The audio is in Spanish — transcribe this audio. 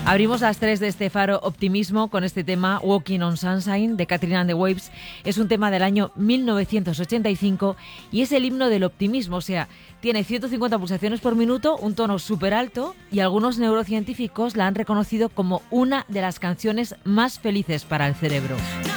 Abrimos las 3 de este Faro Optimismo con este tema Walking on Sunshine de Katrina and the Waves. Es un tema del año 1985 y es el himno del optimismo, o sea, tiene 150 pulsaciones por minuto, un tono súper alto y algunos neurocientíficos la han reconocido como una de las canciones más felices para el cerebro.